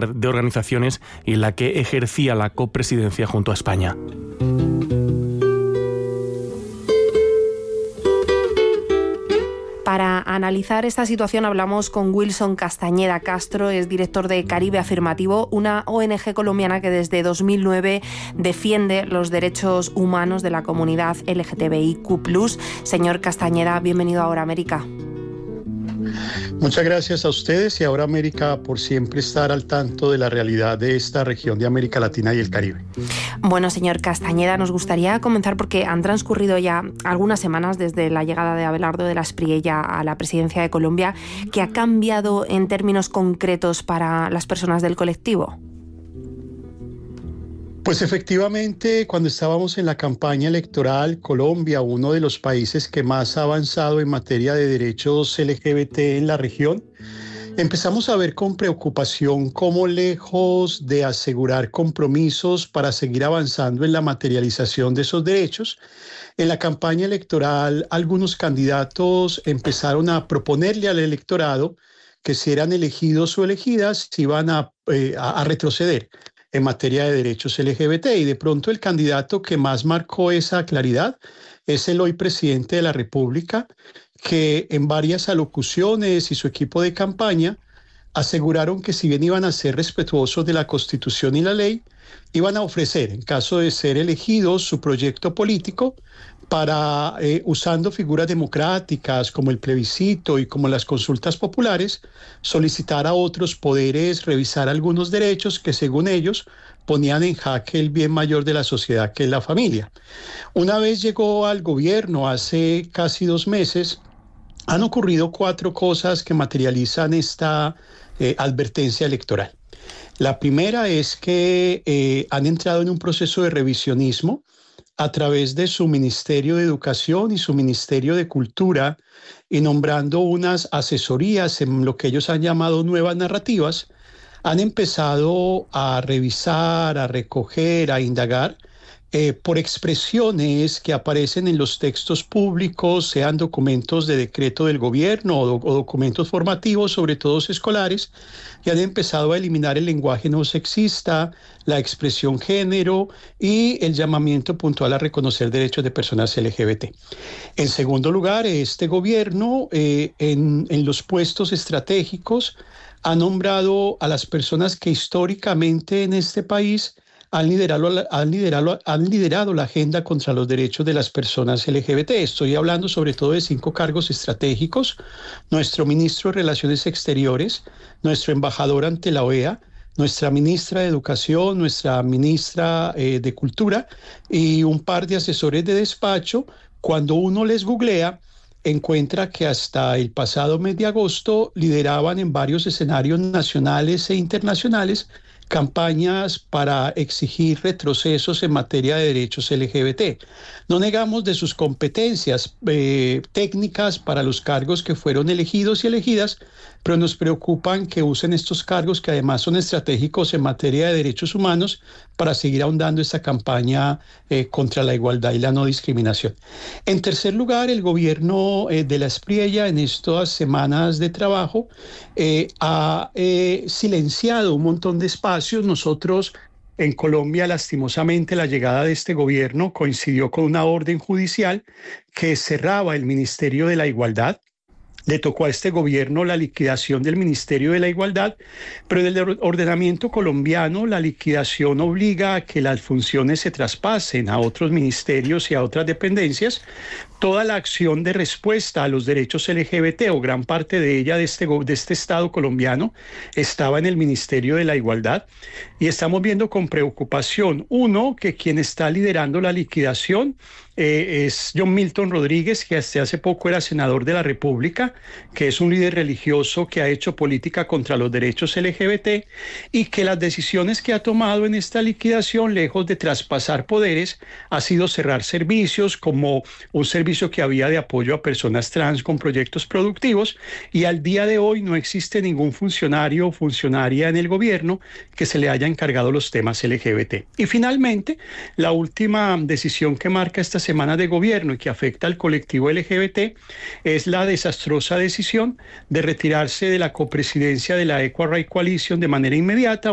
de organizaciones y en la que ejercía la copresidencia junto a España. Para analizar esta situación hablamos con Wilson Castañeda Castro, es director de Caribe Afirmativo, una ONG colombiana que desde 2009 defiende los derechos humanos de la comunidad LGTBIQ+. Señor Castañeda, bienvenido a Ahora América. Muchas gracias a ustedes y a Ahora América por siempre estar al tanto de la realidad de esta región de América Latina y el Caribe. Bueno, señor Castañeda, nos gustaría comenzar porque han transcurrido ya algunas semanas desde la llegada de Abelardo de la Espriella a la presidencia de Colombia. ¿Qué ha cambiado en términos concretos para las personas del colectivo? Pues efectivamente, cuando estábamos en la campaña electoral, Colombia, uno de los países que más ha avanzado en materia de derechos LGBT en la región, empezamos a ver con preocupación cómo, lejos de asegurar compromisos para seguir avanzando en la materialización de esos derechos, en la campaña electoral algunos candidatos empezaron a proponerle al electorado que si eran elegidos o elegidas iban a retroceder en materia de derechos LGBT, y de pronto el candidato que más marcó esa claridad es el hoy presidente de la República, que en varias alocuciones y su equipo de campaña aseguraron que si bien iban a ser respetuosos de la Constitución y la ley, iban a ofrecer, en caso de ser elegidos, su proyecto político para, usando figuras democráticas como el plebiscito y como las consultas populares, solicitar a otros poderes revisar algunos derechos que, según ellos, ponían en jaque el bien mayor de la sociedad, que es la familia. Una vez llegó al gobierno, hace casi 2 meses, han ocurrido 4 cosas que materializan esta advertencia electoral. La primera es que han entrado en un proceso de revisionismo a través de su Ministerio de Educación y su Ministerio de Cultura, y nombrando unas asesorías en lo que ellos han llamado nuevas narrativas, han empezado a revisar, a recoger, a indagar por expresiones que aparecen en los textos públicos, sean documentos de decreto del gobierno o documentos formativos, sobre todo escolares, y han empezado a eliminar el lenguaje no sexista, la expresión género y el llamamiento puntual a reconocer derechos de personas LGBT. En segundo lugar, este gobierno en los puestos estratégicos ha nombrado a las personas que históricamente en este país han liderado la agenda contra los derechos de las personas LGBT. Estoy hablando sobre todo de 5 cargos estratégicos: nuestro ministro de Relaciones Exteriores, nuestro embajador ante la OEA, nuestra ministra de Educación, nuestra ministra de Cultura y un par de asesores de despacho. Cuando uno les googlea, encuentra que hasta el pasado mes de agosto lideraban en varios escenarios nacionales e internacionales campañas para exigir retrocesos en materia de derechos LGBT. No negamos de sus competencias técnicas para los cargos que fueron elegidos y elegidas, pero nos preocupan que usen estos cargos, que además son estratégicos en materia de derechos humanos, para seguir ahondando esta campaña contra la igualdad y la no discriminación. En tercer lugar, el gobierno de la Espriella en estas semanas de trabajo ha silenciado un montón de espacios. Nosotros en Colombia, lastimosamente, la llegada de este gobierno coincidió con una orden judicial que cerraba el Ministerio de la Igualdad. Le tocó a este gobierno la liquidación del Ministerio de la Igualdad, pero en el ordenamiento colombiano la liquidación obliga a que las funciones se traspasen a otros ministerios y a otras dependencias. Toda la acción de respuesta a los derechos LGBT, o gran parte de ella de este Estado colombiano, estaba en el Ministerio de la Igualdad, y estamos viendo con preocupación, uno, que quien está liderando la liquidación es John Milton Rodríguez, que hasta hace poco era senador de la República, que es un líder religioso que ha hecho política contra los derechos LGBT, y que las decisiones que ha tomado en esta liquidación, lejos de traspasar poderes, ha sido cerrar servicios, como un servicio que había de apoyo a personas trans con proyectos productivos, y al día de hoy no existe ningún funcionario o funcionaria en el gobierno que se le haya encargado los temas LGBT. Y finalmente, la última decisión que marca esta semana de gobierno y que afecta al colectivo LGBT es la desastrosa decisión de retirarse de la copresidencia de la Equal Rights Coalition de manera inmediata,